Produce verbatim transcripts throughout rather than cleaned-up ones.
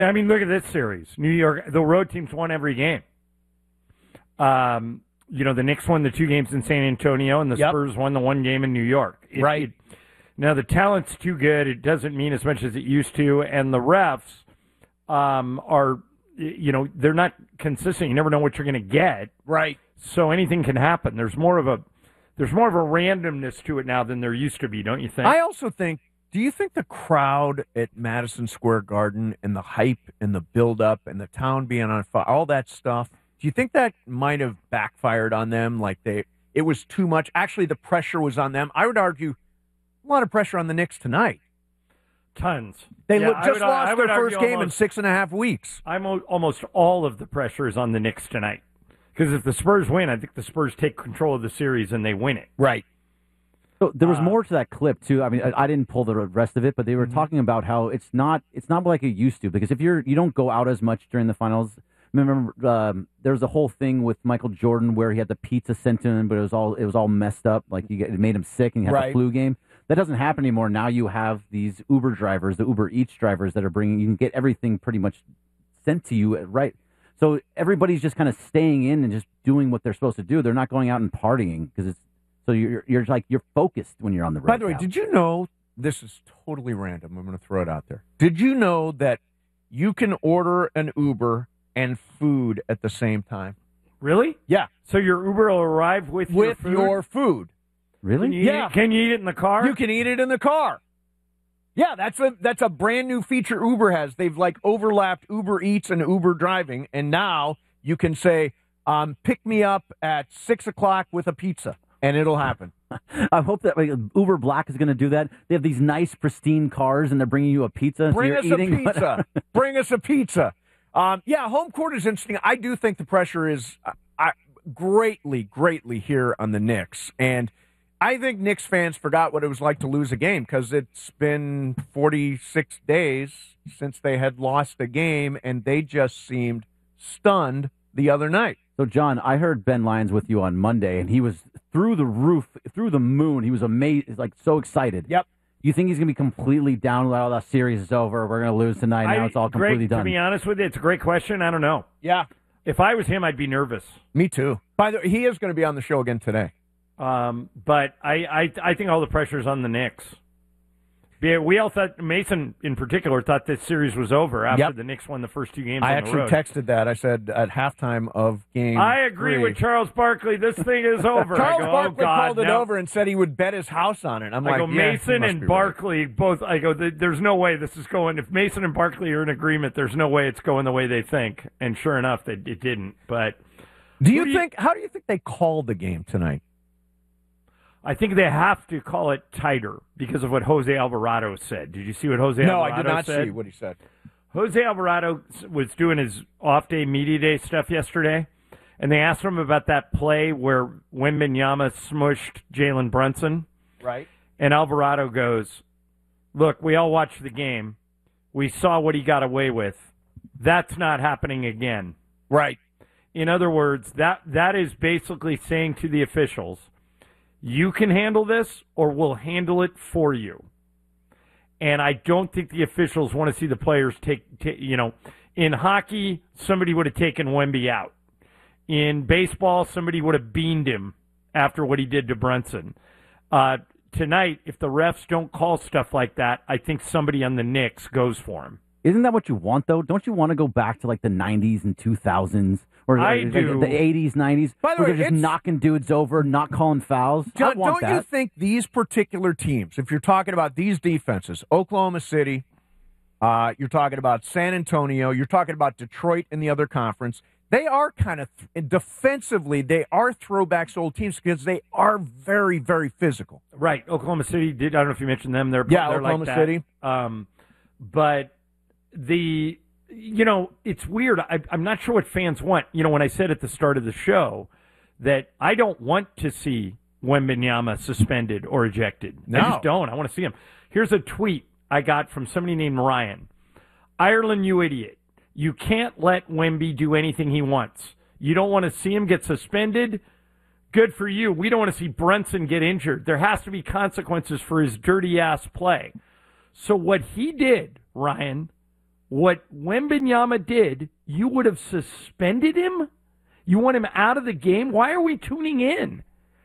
I mean, look at this series. New York, the road teams won every game. Um, you know, the Knicks won the two games in San Antonio, and the Yep. Spurs won the one game in New York. It, Right. It, now, the talent's too good. It doesn't mean as much as it used to, and the refs um, are, you know, they're not consistent. You never know what you're going to get. Right. So anything can happen. There's more of a there's more of a randomness to it now than there used to be, don't you think? I also think, do you think the crowd at Madison Square Garden and the hype and the buildup and the town being on fire, all that stuff, do you think that might have backfired on them? Like they, it was too much. Actually, the pressure was on them. I would argue a lot of pressure on the Knicks tonight. Tons. They Yeah, lo- I just would- lost I would their first argue game in almost- six and a half weeks. I'm o- almost all of the pressure is on the Knicks tonight. Because if the Spurs win, I think the Spurs take control of the series and they win it. Right. So there was Uh, more to that clip too. I mean, I, I didn't pull the rest of it, but they were Mm-hmm. talking about how it's not it's not like it used to, because if you're you don't go out as much during the finals. Remember, um, there was a whole thing with Michael Jordan where he had the pizza sent to him, but it was all it was all messed up. Like you get, it made him sick, and he had Right. the flu game. That doesn't happen anymore. Now you have these Uber drivers, the Uber Eats drivers that are bringing. You can get everything pretty much sent to you, right? So everybody's just kind of staying in and just doing what they're supposed to do. They're not going out and partying because it's so you're you're like you're focused when you're on the road. By the way, now. did you know, this is totally random, I'm going to throw it out there. Did you know that you can order an Uber and food at the same time? Really? Yeah. So your Uber will arrive with, With your food? your food. Really? Can you, Yeah. eat, can you eat it in the car? You can eat it in the car. Yeah, that's a that's a brand new feature Uber has. They've like overlapped Uber Eats and Uber driving, and now you can say, um, "Pick me up at six o'clock with a pizza," and it'll happen. I hope that like, Uber Black is going to do that. They have these nice, pristine cars, and they're bringing you a pizza. so Bring you're us eating a pizza. Bring us a pizza. Um, yeah, home court is interesting. I do think the pressure is uh, I, greatly, greatly here on the Knicks, and I think Knicks fans forgot what it was like to lose a game because it's been forty-six days since they had lost a game, and they just seemed stunned the other night. So, John, I heard Ben Lyons with you on Monday, and he was through the roof, through the moon. He was amazed, like so excited. Yep. You think he's going to be completely down? Well, the series is over. We're going to lose tonight. Now I- it's all completely Greg, done. To be honest with you, it's a great question. I don't know. Yeah. If I was him, I'd be nervous. Me too. By the way, he is going to be on the show again today. Um, but I, I, I think all the pressure's on the Knicks. Yeah, we all thought, Mason in particular, thought this series was over after Yep. the Knicks won the first two games I on actually the road. texted that. I said at halftime of game I agree three, with Charles Barkley. This thing is over. Charles I go, Barkley oh, God, called it no. over and said he would bet his house on it. I'm I like, go, yeah, he Mason must and be right. Barkley both. I go, "Th- there's no way this is going. If Mason and Barkley are in agreement, there's no way it's going the way they think. And sure enough, they, it didn't. But Do you Who do you- think? How do you think they called the game tonight? I think they have to call it tighter because of what Jose Alvarado said. Did you see what Jose No, Alvarado I did not said? see what he said. Jose Alvarado was doing his off-day media day stuff yesterday, and they asked him about that play where Wembanyama smushed Jalen Brunson. Right. And Alvarado goes, look, we all watched the game. We saw what he got away with. That's not happening again. Right. In other words, that that is basically saying to the officials, you can handle this or we'll handle it for you. And I don't think the officials want to see the players take, ta- you know, in hockey, somebody would have taken Wemby out. In baseball, somebody would have beamed him after what he did to Brunson. Uh, tonight, if the refs don't call stuff like that, I think somebody on the Knicks goes for him. Isn't that what you want, though? Don't you want to go back to like the nineties and two thousands? Or I like, do. the eighties, nineties? By the where way, they're just it's- knocking dudes over, not calling fouls? I John, want don't that. you think these particular teams, if you're talking about these defenses, Oklahoma City, uh, you're talking about San Antonio, you're talking about Detroit in the other conference, they are kind of, th- defensively, they are throwbacks to old teams because they are very, very physical. Right. Oklahoma City did. I don't know if you mentioned them. They're, Yeah, they're Oklahoma like that. City. Um, but the, you know, it's weird. I, I'm not sure what fans want. You know, when I said at the start of the show that I don't want to see Wembanyama suspended or ejected. No. I just don't. I want to see him. Here's a tweet I got from somebody named Ryan. Ireland, you idiot. You can't let Wemby do anything he wants. You don't want to see him get suspended? Good for you. We don't want to see Brunson get injured. There has to be consequences for his dirty-ass play. So what he did, Ryan, what Wembanyama did, you would have suspended him? You want him out of the game? Why are we tuning in?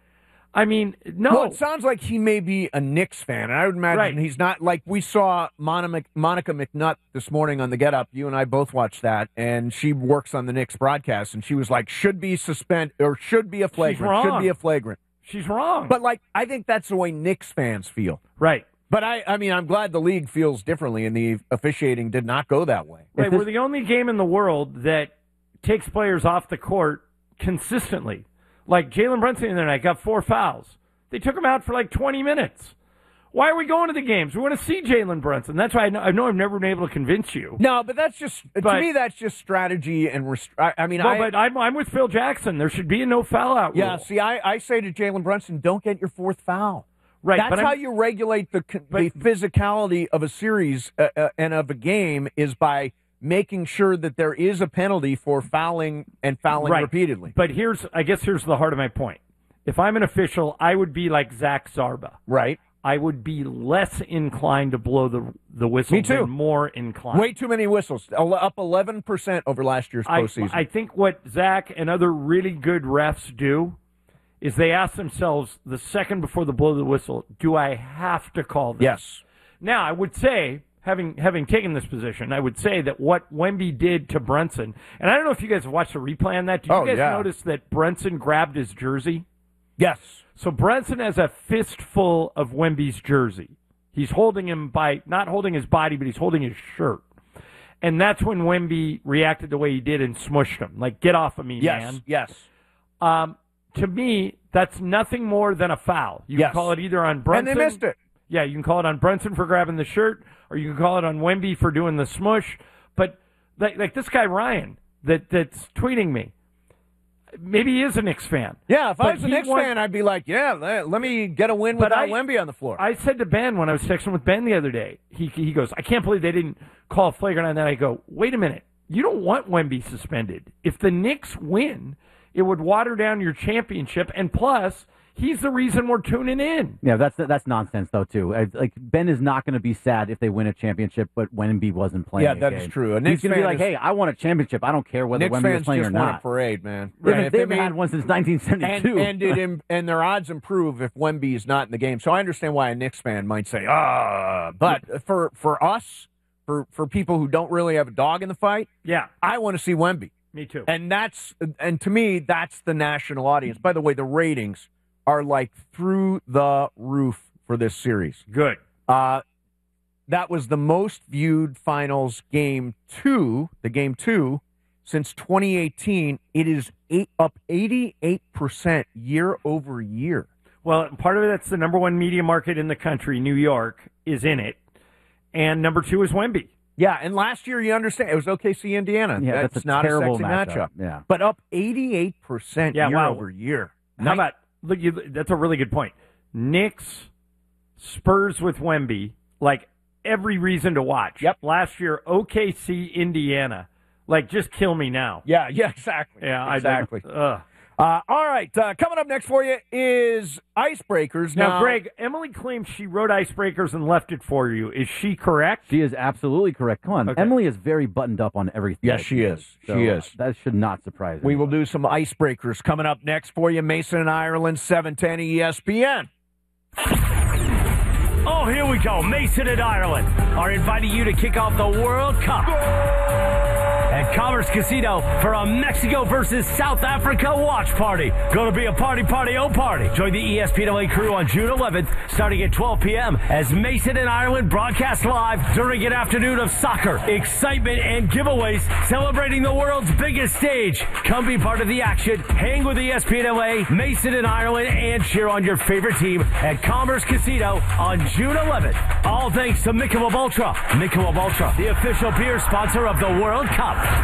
I mean, no. Well, it sounds like he may be a Knicks fan, and I would imagine Right. he's not. Like we saw Monica, Monica McNutt this morning on the Get Up. You and I both watched that, and she works on the Knicks broadcast, and she was like, "Should be suspend or should be a flagrant. wrong. Should be a flagrant." She's wrong. But like, I think that's the way Knicks fans feel. right. But I, I mean, I'm glad the league feels differently, and the officiating did not go that way. Right, we're the only game in the world that takes players off the court consistently. Like Jalen Brunson the other night got four fouls. They took him out for like twenty minutes. Why are we going to the games? We want to see Jalen Brunson. That's why I know, I know I've never been able to convince you. No, but that's just But- to me. That's just strategy and rest- I, I mean, Well, I, but I'm, I'm with Phil Jackson. There should be a no foul out yeah. rule. See, I, I say to Jalen Brunson, don't get your fourth foul. Right, That's but how I'm- you regulate the c- But- the physicality of a series uh, uh, and of a game is by making sure that there is a penalty for fouling and fouling Right. repeatedly. But here's, I guess here's the heart of my point. If I'm an official, I would be like Zach Zarba. Right. I would be less inclined to blow the the whistle Me too. than more inclined. Way too many whistles. Ele- Up eleven percent over last year's I, postseason. I think what Zach and other really good refs do is they ask themselves the second before the blow of the whistle, do I have to call this? yes. Now, I would say, having having taken this position, I would say that what Wemby did to Brunson, and I don't know if you guys have watched the replay on that. Did you Oh, guys yeah. notice that Brunson grabbed his jersey? Yes. So Brunson has a fistful of Wemby's jersey. He's holding him by, not holding his body, but he's holding his shirt. And that's when Wemby reacted the way he did and smushed him. Like, get off of me, Yes. man. Yes. Um, to me, that's nothing more than a foul. You Yes. can call it either on Brunson. And they missed it. Yeah, you can call it on Brunson for grabbing the shirt, or you can call it on Wemby for doing the smush. But like, like this guy Ryan that that's tweeting me, maybe he is a Knicks fan. Yeah, if I But was a he Knicks want- fan, I'd be like, yeah, let, let me get a win But without I- Wemby on the floor. I said to Ben when I was texting with Ben the other day, he he goes, I can't believe they didn't call a flagrant on that. I go, wait a minute, you don't want Wemby suspended. If the Knicks win, it would water down your championship, and plus, he's the reason we're tuning in. Yeah, that's that's nonsense though too. I, like Ben is not going to be sad if they win a championship, but Wemby wasn't playing. Yeah, a that game. is true. A He's Knicks going to be fan like, is- "Hey, I want a championship. I don't care whether Knicks Wemby fans was playing just or want a not." parade, man. They Right, haven't- if they they haven't made- had one since nineteen and, seventy-two. and, it im- and their odds improve if Wemby is not in the game. So I understand why a Knicks fan might say, ah. But for, for us, for, for people who don't really have a dog in the fight, Yeah, I want to see Wemby. me too. And that's and to me, that's the national audience. By the way, the ratings are like through the roof for this series. Good. Uh, that was the most viewed finals game two, the game two, since twenty eighteen. It is eight, up eighty-eight percent year over year. Well, part of it, that's the number one media market in the country. New York is in it. And number two is Wemby. Yeah, and last year, you understand, it was O K C Indiana. Yeah, that's, that's a not terrible a sexy matchup. matchup. Yeah. But up eighty-eight percent Yeah, year wow. over year. How Nice. about, look, you, that's a really good point. Knicks, Spurs with Wemby, like every reason to watch. Yep. Last year, O K C, Indiana. Like, just kill me now. Yeah, yeah, exactly. Yeah, exactly. I, ugh. Uh, all right, uh, coming up next for you is Icebreakers. Now, Greg, Emily claims she wrote Icebreakers and left it for you. Is she correct? She is absolutely correct. Come on, Okay. Emily is very buttoned up on everything. Yes, that she does. is. So, She uh, is. That should not surprise we will anyone. do some Icebreakers coming up next for you. Mason and Ireland, seven ten E S P N. Oh, here we go. Mason and Ireland are inviting you to kick off the World Cup at Commerce Casino for a Mexico versus South Africa watch party. Going to be a party, party, oh party. Join the E S P N L A crew on June eleventh, starting at twelve p.m. as Mason and Ireland broadcast live during an afternoon of soccer, excitement, and giveaways celebrating the world's biggest stage. Come be part of the action, hang with E S P N L A, Mason and Ireland, and cheer on your favorite team at Commerce Casino on June eleventh. All thanks to Michelob Ultra. Michelob Ultra, the official beer sponsor of the World Cup.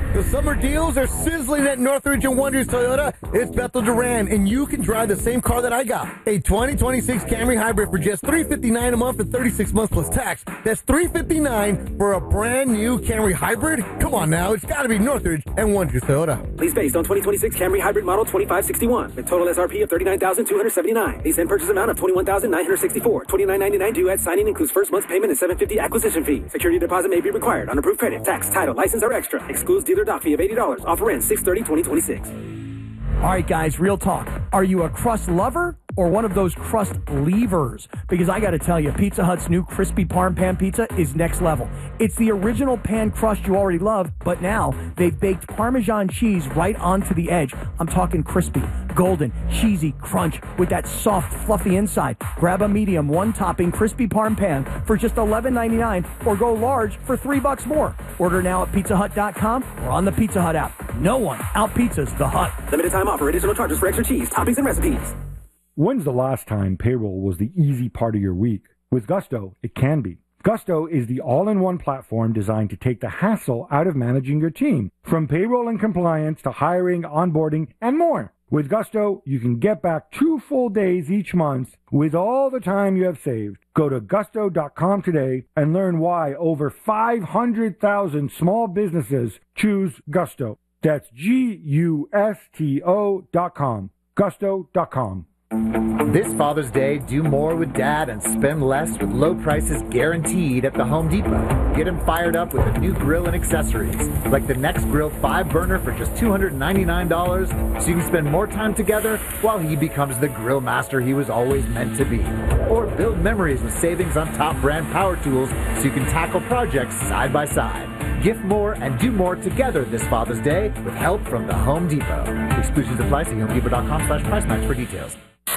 The summer deals are sizzling at Northridge and Wonders Toyota. It's Bethel Duran, and you can drive the same car that I got. A twenty twenty-six Camry Hybrid for just three hundred fifty-nine dollars a month for thirty-six months plus tax. That's three hundred fifty-nine dollars for a brand new Camry Hybrid? Come on now, it's got to be Northridge and Wonders Toyota. Lease based on twenty twenty-six Camry Hybrid model twenty-five sixty-one with total S R P of thirty-nine thousand two hundred seventy-nine dollars. Lease and purchase amount of twenty-one thousand nine hundred sixty-four dollars. twenty-nine ninety-nine due at signing includes first month's payment and seven hundred fifty dollars acquisition fee. Security deposit may be required on approved credit. Tax, title, license are extra. Excludes dealer dock fee of eighty dollars. Offer ends six thirty twenty twenty-six. All right, guys, real talk. Are you a crust lover or one of those crust leavers? Because I got to tell you, Pizza Hut's new crispy parm pan pizza is next level. It's the original pan crust you already love, but now they've baked Parmesan cheese right onto the edge. I'm talking crispy, golden, cheesy crunch with that soft, fluffy inside. Grab a medium, one topping crispy parm pan for just eleven ninety-nine or go large for three bucks more. Order now at pizza hut dot com or on the Pizza Hut app. No one out-pizzas the Hut. Limited time offer. Additional charges for extra cheese, toppings, and recipes. When's the last time payroll was the easy part of your week? With Gusto, it can be. Gusto is the all-in-one platform designed to take the hassle out of managing your team, from payroll and compliance to hiring, onboarding, and more. With Gusto, you can get back two full days each month with all the time you have saved. Go to gusto dot com today and learn why over five hundred thousand small businesses choose Gusto. That's G U S T O dot com. gusto dot com. This Father's Day, do more with Dad and spend less with low prices guaranteed at the Home Depot. Get him fired up with a new grill and accessories, like the Next Grill five burner for just two hundred ninety-nine dollars, so you can spend more time together while he becomes the grill master he was always meant to be. Or build memories with savings on top brand power tools so you can tackle projects side by side. Gift more and do more together this Father's Day with help from the Home Depot. Exclusions apply. See home depot dot com slash price match for details.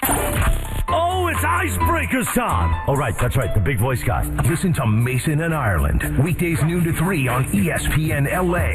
Oh, it's Icebreakers time. All right, that's right, the big voice guy. Listen to Mason and Ireland. Weekdays noon to three on E S P N L A.